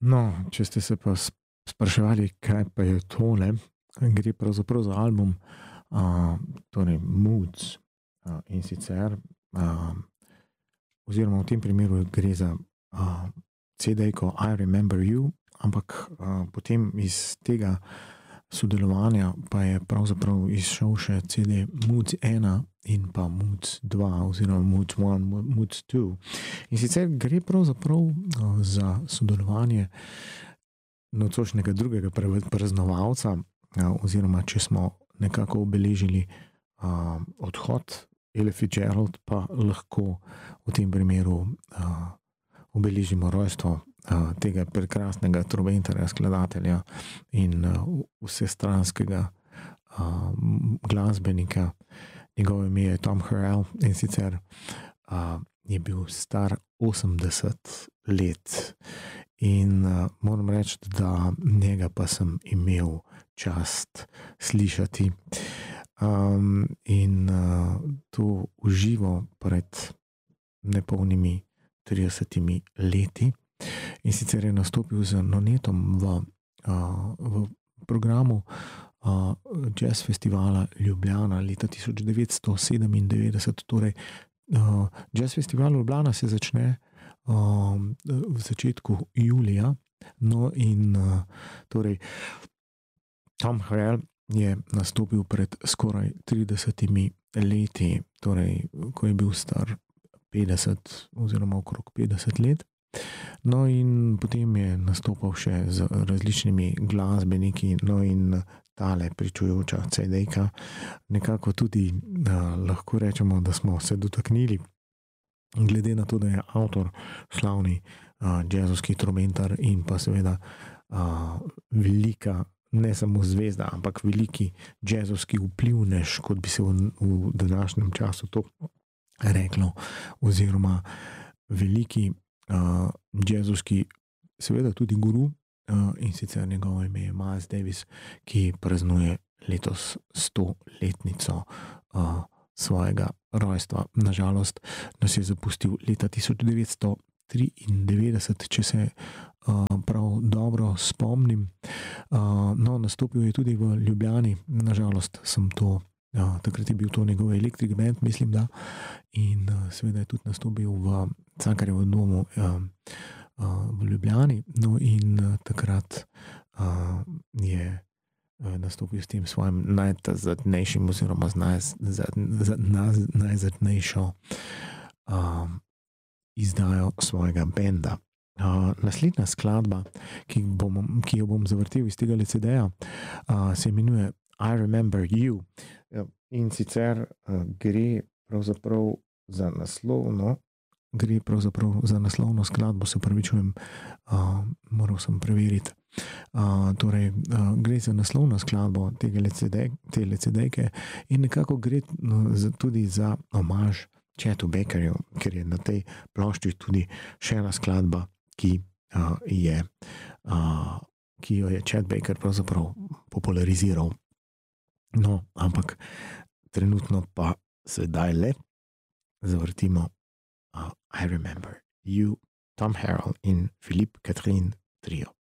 No, če ste se pa spraševali, kaj pa je tole, gre pravzaprav za album, torej Moods, in sicer, oziroma v tem primeru gre za CD-ko I Remember You, ampak potem iz tega sodelovanja pa je pravzaprav izšel še CD Moods 1 in pa Moods 2 oziroma Moods 1, Moods 2. In sicer gre pravzaprav za sodelovanje nocojšnjega drugega praznovalca, oziroma če smo nekako obeležili odhod Ella Fitzgerald, pa lahko v tem primeru obeležimo rojstvo tega prekrasnega trobentarja, skladatelja in vsestranskega glasbenika. Njegovo ime je Tom Harrell in sicer je bil star 80 let. In moram reči, da njega pa sem imel čast slišati. In to v živo pred nepolnimi 30 leti. In sicer je nastopil z Nonetom v programu Jazz Festivala Ljubljana leta 1997. Torej, Jazz Festival Ljubljana se začne v začetku julija. No in torej Tom Harrell je nastopil pred skoraj 30 leti, torej ko je bil star 50 oziroma okrog 50 let. No in potem je nastopal še z različnimi glasbeniki, no in tale pričujoča CD-ka. Nekako tudi lahko rečemo, da smo se dotaknili, glede na to, da je avtor slavni jazzovski trobentar in pa seveda velika, ne samo zvezda, ampak veliki jazzovski vplivnež, kot bi se v današnjem času to reklo, oziroma veliki jazzovski, seveda tudi guru, in sicer njegovo ime je Miles Davis, ki praznuje letos 100-letnico svojega rojstva. Nažalost nas je zapustil leta 1993, če se prav dobro spomnim. No, nastopil je tudi v Ljubljani, nažalost sem to, takrat je bil to njegov Electric Band, mislim da, in seveda je tudi nastopil v Cankarjevem domu v Ljubljani. No in takrat je nastopil s tem svojim najzadnejšim oziroma najzadnejšo izdajo svojega benda. Naslednja skladba, ki jo bom zavrtel iz tega CD-ja, se imenuje I Remember You. In sicer gre pravzaprav za naslovno skladbo, se opravičujem, moral sem preveriti. Torej, gre za naslovno skladbo tele CD-ke in nekako gre tudi za omaž Chetu Bakerju, ker je na tej plošči tudi še ena skladba, ki jo je Chet Baker pravzaprav populariziral. No, ampak trenutno pa sedaj le zavrtimo I Remember You, Tom Harrell in Philippe Catherine trio.